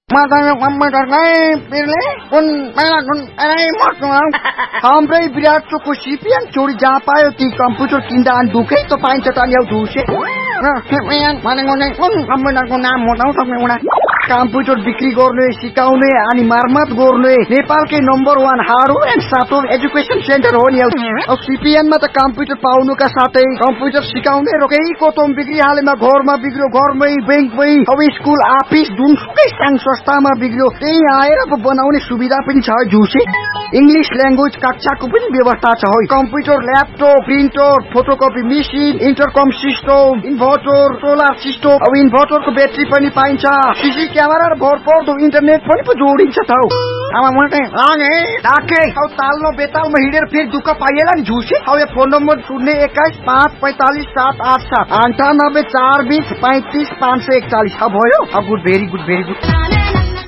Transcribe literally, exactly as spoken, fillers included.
Matanya komputer kai pilih kun merah kun ini motong. Hambre biar cukup sipian curi japa di komputer kindaan duke to pain cetan yau duse. Nah, sipian mana ngone kun komputer kun namu tahu tak mana. Komputer बिक्री गर्ने सिकाउने अनि मर्मत गर्ने नेपालकै number one hardware and software education centre हो नि। अब सीपीएन मा त कम्प्युटर पाउनुका साथै कम्प्युटर सिकाउने रोकै कोतम बिक्री हालेमा घरमा बिग्रियो घरमै बैंकमै अब स्कुल अफिस जुनसुकै संघ संस्थामा बिग्रियो त्यही आएर अब बनाउने सुविधा पनि छ जुसे। इंग्लिश ल्याङ्ग्वेज कक्षाको पनि व्यवस्था छ है। Computer laptop printer photocopy machine इन्टरकम system inverter solar system अब इन्भर्टरको ब्याट्री पनि पाइन्छ। सीसी क्यामेरा र भरपर्दो इन्टरनेट पनि पो जोडिन्छ त हौ। आमा मलाई आगे डाके औ तालमा बेतालमा हिँडेर फेरि दुःख पाइएला नि झुसे। अब यो फोन नम्बर शून्य एक्काइस पाँच पैंतालीस सात आठ सात अन्ठानब्बे चार बीस पैंतीस पाँच सौ एकचालीस भयो। अब good very good very good.